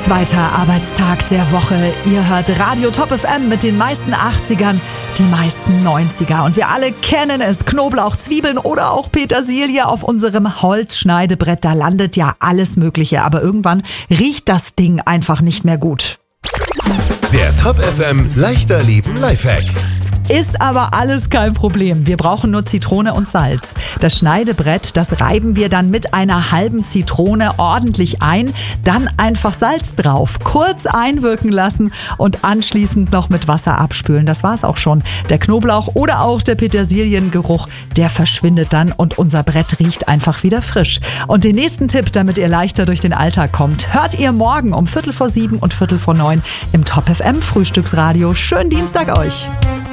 Zweiter Arbeitstag der Woche. Ihr hört Radio Top FM mit den meisten 80ern, die meisten 90er. Und wir alle kennen es. Knoblauch, Zwiebeln oder auch Petersilie auf unserem Holzschneidebrett. Da landet ja alles Mögliche. Aber irgendwann riecht das Ding einfach nicht mehr gut. Der Top FM leichter Leben Lifehack. Ist aber alles kein Problem. Wir brauchen nur Zitrone und Salz. Das Schneidebrett, das reiben wir dann mit einer halben Zitrone ordentlich ein. Dann einfach Salz drauf, kurz einwirken lassen und anschließend noch mit Wasser abspülen. Das war's auch schon. Der Knoblauch oder auch der Petersiliengeruch, der verschwindet dann und unser Brett riecht einfach wieder frisch. Und den nächsten Tipp, damit ihr leichter durch den Alltag kommt, hört ihr morgen um 7:15 und 8:45 im Top FM Frühstücksradio. Schönen Dienstag euch!